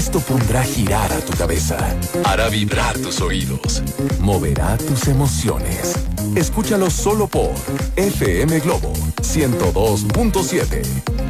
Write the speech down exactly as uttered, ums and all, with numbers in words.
Esto pondrá a girar a tu cabeza, hará vibrar tus oídos, moverá tus emociones. Escúchalo solo por F M Globo ciento dos punto siete.